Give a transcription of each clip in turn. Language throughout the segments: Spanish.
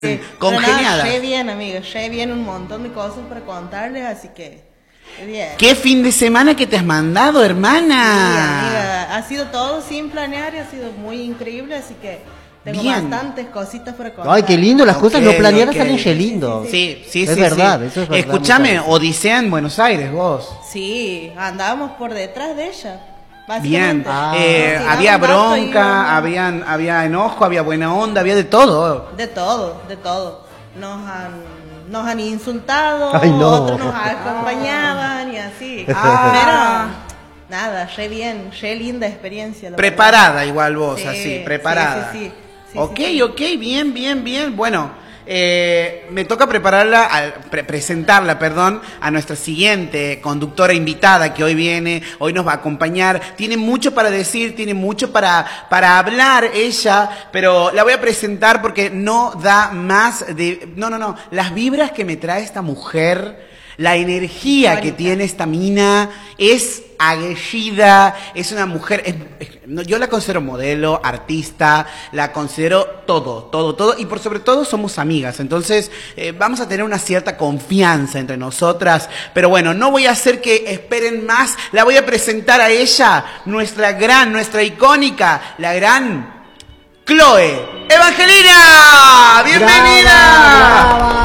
Sí, congeniadas. Re bien, amiga, re bien, un montón de cosas para contarles, así que bien. ¿Qué fin de semana que te has mandado, hermana? Sí, amiga, ha sido todo sin planear y ha sido muy increíble, así que tengo Bien. bastantes cositas para contar. Ay, qué lindo, las cosas no planeadas ok. salen re lindo. Sí, Es verdad, eso es verdad. Escúchame, muchas veces. Odisea en Buenos Aires, vos. Sí, andábamos por detrás de ella, Bien, básicamente. Ah. había Tiraba un dato y bronca, íbamos- había enojo, había buena onda, había de todo. De todo, de todo. Nos han insultado, Ay, no. otros nos acompañaban y así. Ah. Pero nada, re bien, re linda experiencia. la Preparada igual vos, Sí, así, preparada. sí. Ok, sí. ok, bien. Bueno, me toca presentarla, a nuestra siguiente conductora invitada que hoy viene, hoy nos va a acompañar. Tiene mucho para decir, tiene mucho para hablar ella, pero la voy a presentar porque no da más de... No, las vibras que me trae esta mujer, la energía que tiene esta mina es aguerrida, es una mujer, yo la considero modelo, artista, la considero todo, y por sobre todo somos amigas, entonces vamos a tener una cierta confianza entre nosotras, pero bueno, no voy a hacer que esperen más, la voy a presentar a ella, nuestra icónica, la gran Chloe Evangelina, bienvenida.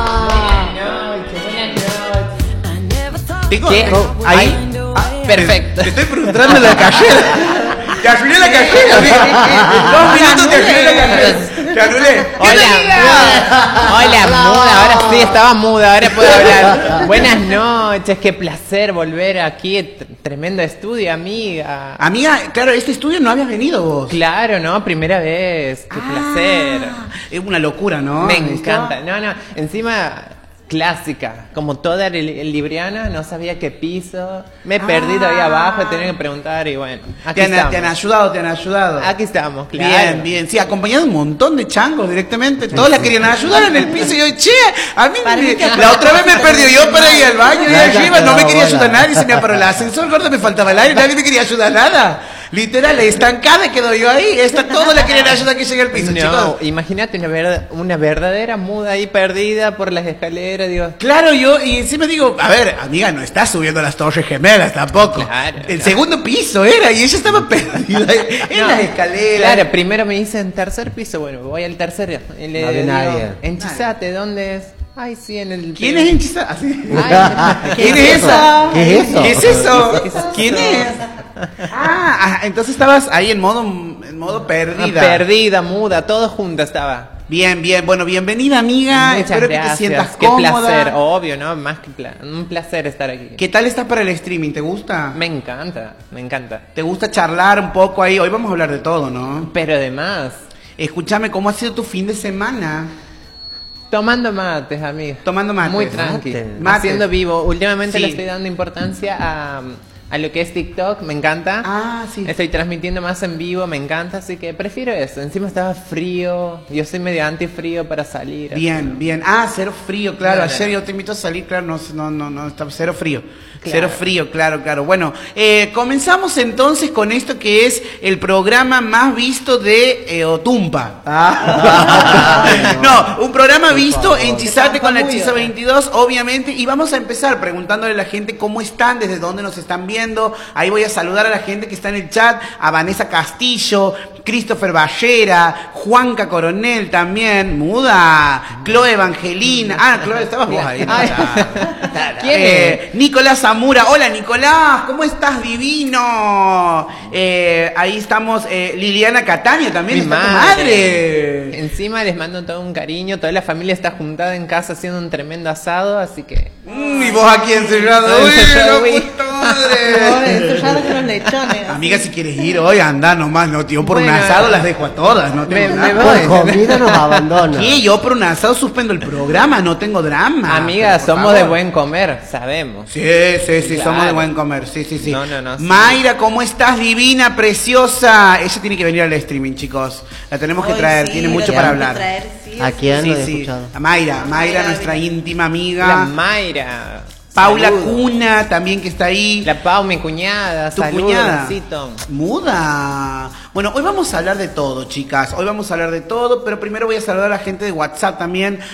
Tengo- ¿Qué? Ahí. Perfecto. Te estoy preguntando la cajera. Te ayudé la cajera. En 2 minutos te ayudé la cajera. Te ayudé. Hola, muda, ahora sí estaba muda, ahora puedo hablar. Buenas noches, qué placer volver aquí, tremendo estudio, amiga. Amiga, claro, este estudio no habías venido vos. Claro, ¿no? Primera vez, qué placer. Es una locura, ¿no? Me ¿Esto? encanta. No, encima clásica, como toda libriana, no sabía qué piso. Me he perdido ahí abajo, he tenido que preguntar y bueno, aquí Te han estamos. ayudado. Aquí estamos, claro. Bien. Sí, acompañado de un montón de changos directamente. Todos la querían ayudar en el piso. Y yo, che, a mí la otra vez me perdió yo para ir al baño y arriba no me quería ayudar nadie. Se me apagó el ascensor, gordo, me faltaba el aire, nadie me quería ayudar nada. Literal, estancada quedo yo ahí. Todos la querían ayudar a que llegue al piso, chicos. No, imagínate una verdadera muda ahí perdida por las escaleras, digo. Claro, yo, y encima digo, a ver, amiga, no estás subiendo las Torres Gemelas tampoco. Claro, El no. segundo piso era, y ella estaba perdida en No, las escaleras. Claro, primero me dicen tercer piso, bueno, voy al tercero. Y le No había digo, nadie. Enchizate, ¿dónde es? Ay, sí, en el... ¿Quién es Enchizada? Así. Ay, ¿Quién es esa? ¿Qué es eso? ¿Qué es eso? ¿Qué es eso? ¿Quién es? Entonces estabas ahí en modo perdida. Perdida, muda, todo junto estaba. Bien, bueno, bienvenida, amiga. Muchas Espero gracias. que te sientas Qué cómoda. placer, obvio, ¿no? Más que un placer estar aquí. ¿Qué tal estás para el streaming? ¿Te gusta? Me encanta, me encanta. ¿Te gusta charlar un poco ahí? Hoy vamos a hablar de todo, ¿no? Pero además, Escúchame, ¿cómo ha sido tu fin de semana? tomando mates, amigo. Tomando mates. Muy tranqui. Mates. Haciendo vivo. Últimamente Sí. le estoy dando importancia a lo que es TikTok, me encanta. Sí. Estoy transmitiendo más en vivo, me encanta, así que prefiero eso. Encima estaba frío, yo soy medio antifrío para salir. Bien. Cero frío, claro. Claro. Ayer yo te invito a salir, claro, no, está cero frío. Claro. Cero frío, claro. Bueno, comenzamos entonces con esto que es el programa más visto de Otumpa. No, un programa visto en Chizate con la Hechiza 22, obviamente, y vamos a empezar preguntándole a la gente cómo están, desde dónde nos están viendo. Ahí voy a saludar a la gente que está en el chat, a Vanessa Castillo, Christopher Ballera, Juanca Coronel también, Muda, Chloe Evangelina. Chloe, estabas vos ahí. Ay. ¿Quién es? Nicolás Zamura. Hola, Nicolás, ¿cómo estás? Divino. Ahí estamos, Liliana Catania también, Mi está tu madre. madre. Encima les mando todo un cariño, toda la familia está juntada en casa haciendo un tremendo asado, así que... Y vos aquí encerrado. Ay, Uy, encerrado, la uy. puta madre. Entusiasmado con los lechones. Amiga, si quieres ir hoy, anda nomás, no, tío, por un Bueno, asado las dejo a todas, no tengo me nada. voy. Por comida nos abandona. ¿Qué? Yo por un asado suspendo el programa, no tengo drama. Amiga, Pero, por somos favor. de buen comer, sabemos. Sí, Claro. somos de buen comer, sí. No, sí. Mayra, ¿cómo estás? Divina, preciosa. Ella tiene que venir al streaming, chicos. La tenemos que Hoy traer, sí, tiene la mucho tenemos para que hablar. traer, sí, ¿A quién? Sí, No he sí. escuchado. A Mayra, nuestra íntima La amiga. Mayra. Paula Saludos. Cuna también que está ahí. La Pau, mi cuñada. Tu Saludos, cuñada. besito. Muda. Bueno, hoy vamos a hablar de todo, chicas. Hoy vamos a hablar de todo, pero primero voy a saludar a la gente de WhatsApp también.